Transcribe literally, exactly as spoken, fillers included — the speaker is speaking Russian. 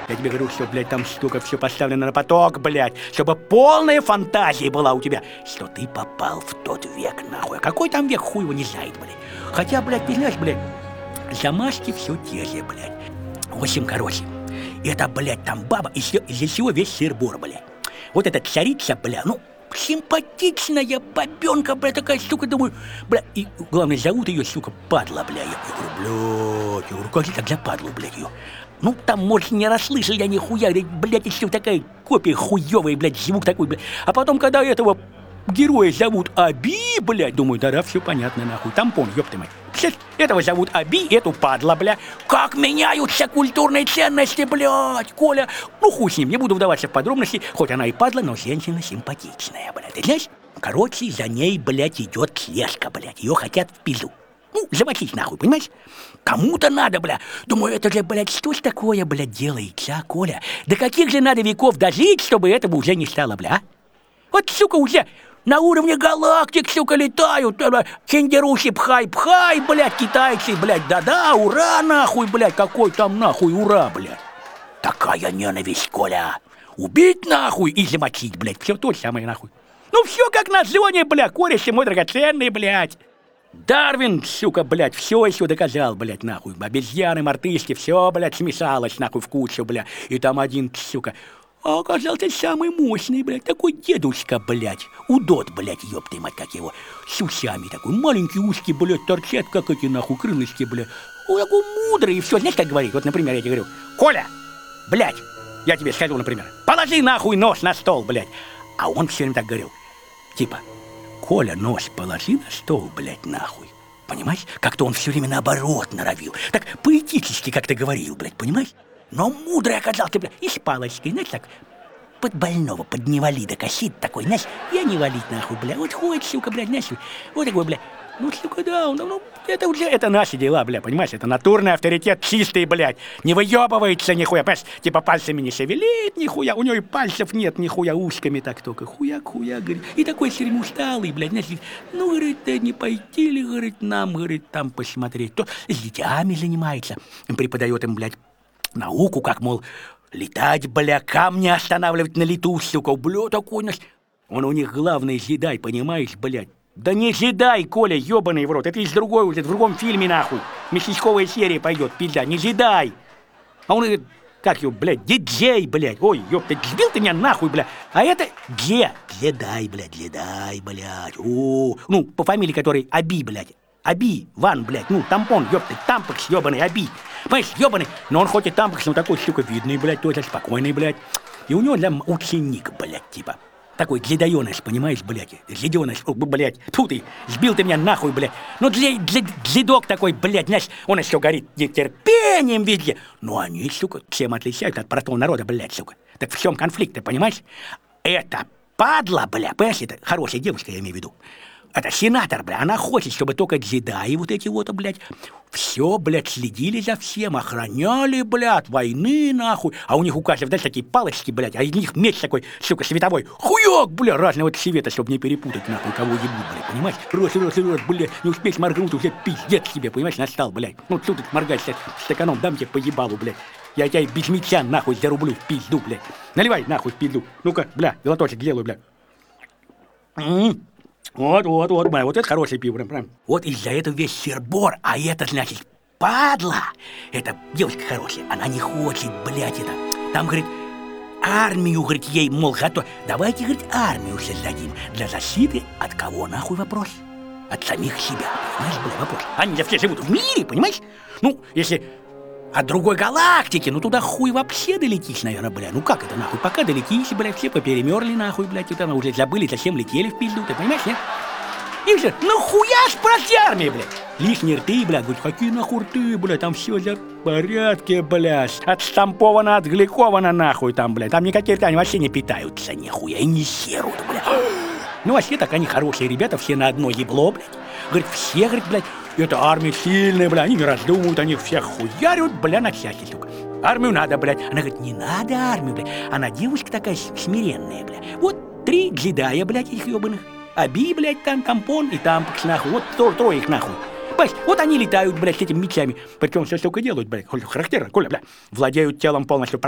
Я тебе говорю, что, блядь, там штука все поставлено на поток, блядь, чтобы полная фантазия была у тебя, что ты попал в тот век, нахуй. А какой там век, хуй его не знает, блядь. Хотя, блядь, ты знаешь, блядь, замашки все те же, блядь. В общем, короче, это, блядь, там баба, из всего весь сыр-бор, блядь. Вот эта царица, бля, ну, симпатичная бабенка, бля, такая, сука, думаю, бля, и главное, зовут ее, сука, падла, бля. Я, я говорю, блядь, я говорю, как же так за падлу, блядь, ее? Ну, там, может, не расслышал я нихуя, блядь, еще такая копия хуевая, блядь, звук такой, блядь. А потом, когда этого героя зовут Аби, блядь, думаю, да-да, все понятно, нахуй, тампон, ёпта мать. Этого зовут Аби, эту падла, бля. Как меняются культурные ценности, блядь, Коля. Ну, хуй с ним, не буду вдаваться в подробности, хоть она и падла, но женщина симпатичная, блядь. Ты знаешь, короче, за ней, блядь, идет слежка, блядь, ее хотят в пизду. Ну, замочить нахуй, понимаешь? Кому-то надо, бля. Думаю, это же, блядь, что ж такое, блядь, делается, а, Коля? До каких же надо веков дожить, чтобы этого уже не стало, бля, а? Вот, сука, уже на уровне галактик, сука, летают. Хендерухи, пхай-пхай, блядь, китайцы, блядь, да-да, ура, нахуй, блядь, какой там, нахуй, ура, блядь. Такая ненависть, Коля. Убить, нахуй, и замочить, блядь, все то же самое, нахуй. Ну, все как на зоне, блядь, кореши мой драгоценный, блядь. Дарвин, сука, блядь, все еще доказал, блядь, нахуй. Обезьяны, мартышки, все, блядь, смешалось, нахуй, в кучу, блядь. И там один, сука, а оказался самый мощный, блядь, такой дедушка, блядь. Удот, блядь, ёпты мать, как его. С усями такой, маленький узкий, блядь, торчат, как эти, нахуй, крылышки, блядь. Он такой мудрый, и все, знаешь, как говорит? Вот, например, я тебе говорю, Коля, блядь, я тебе скажу, например, положи, нахуй, нож на стол, блядь. А он все время так говорил, типа, Коля, нож положи на стол, блядь, нахуй. Понимаешь? Как-то он все время наоборот норовил. Так поэтически как-то говорил, блядь, понимаешь? Но мудрый оказался, блядь, и с палочкой, знаешь, так, под больного, под невалида косит такой, знаешь, я не валить, нахуй, блядь, вот ходит, сука, блядь, знаешь, вот такой, блядь, ну, сука, да, ну, ну, это уже, это наши дела, блядь, понимаешь, это натурный авторитет чистый, блядь, не выебывается нихуя, понимаешь, типа пальцами не шевелит нихуя, у него и пальцев нет нихуя, ушками так только, хуяк, хуяк, говорит, и такой все время усталый, блядь, знаешь, ну, говорит, да не пойти ли, говорит, нам, говорит, там посмотреть, то с детьми занимается, преподает им, блядь, науку, как, мол, летать, бля, камни останавливать на лету, сука, бля, такой наш. Он у них главный жедай, понимаешь, блядь? Да не жедай, Коля, ёбаный в рот, это из другой, уже в другом фильме, нахуй. Местечковая серия пойдет, пизда, не жедай. А он говорит, как его, блядь, диджей, блядь, ой, ёпта, сбил ты меня нахуй, блядь. А это где? Джедай, блядь, джедай, блядь, о, ну, по фамилии которой Аби, блядь. Аби, Ван, блядь, ну, тампон, ёпта, тампакс, ёбаный, Аби. Понимаешь, ёбаный, но он хоть и тампакс, но такой, сука, видный, блядь, тоже спокойный, блядь. И у него для ученик, блядь, типа. Такой глядоёныш, понимаешь, блядь, глядёныш, блядь. Тьфу ты, сбил ты меня нахуй, блядь. Ну, глядок такой, блядь, знаешь, он еще горит нетерпением везде. Ну, они, сука, чем отличаются от простого народа, блядь, сука. Так в чем конфликт, ты понимаешь? Это падла, бля, понимаешь, это хорошая девушка, я имею в виду. Это сенатор, бля, она хочет, чтобы только джедаи вот эти вот, блядь, все, блядь, следили за всем, охраняли, блядь, войны, нахуй. А у них у каждого, знаешь, такие палочки, блядь, а из них меч такой, сука, световой. Хуяк, бля, разного цвета, чтобы не перепутать, нахуй, кого ебут, блядь, понимаешь? Раз, раз, раз, блядь, не успеть моргнуть, уже пиздец тебе, понимаешь, настал, блядь. Ну, что ты моргаешь сейчас стаканом, дам тебе по ебалу, блядь. Я тебя без меча, нахуй, зарублю в пизду, блядь. Наливай, нахуй, в пизду. Ну-ка, бля, глоточек делаю, бля. М-м-м. Вот, вот, вот, бля, вот это хорошее пиво, прям, прям. Вот из-за этого весь сыр-бор, а это, значит, падла. Это девушка хорошая, она не хочет, блядь, это. Там, говорит, армию, говорит, ей, мол, готов. Давайте, говорит, армию создадим. Для защиты от кого, нахуй, вопрос? От самих себя, понимаешь, бля, вопрос. Они же все живут в мире, понимаешь? Ну, если от другой галактики, ну туда хуй вообще долетишь, наверное, бля. Ну как это, нахуй? Пока долетишь, блядь, все поперемерли, нахуй, блядь, вот она уже забыли, зачем летели в пизду, ты понимаешь, нет? И все, ну хуя ж против армии, блядь. Лишние рты, блядь, говорят, какие нахуй рты, блядь, там все за порядке, блядь. Отштамповано, отгликовано, нахуй, там, блядь. Там никакие рты, они вообще не питаются, нихуя, и не серут, блядь. Ну вообще так они хорошие ребята, все на одно ебло, блядь. Говорит, все, говорит, блядь, это армия сильная, бля, они не раздумывают, они всех хуярят, бля, на части, сука. Армию надо, блядь. Она говорит, не надо армию, блядь. Она девушка такая смиренная, бля. Вот три джедая, блядь, этих ебаных. Аби, блядь, там тампон и тампакс, нахуй. Вот трое, трое их, нахуй. Понимаешь, вот они летают, блядь, с этими мечами. Причем все, сука, делают, блядь. Характерно, Коля, бля. Владеют телом полностью.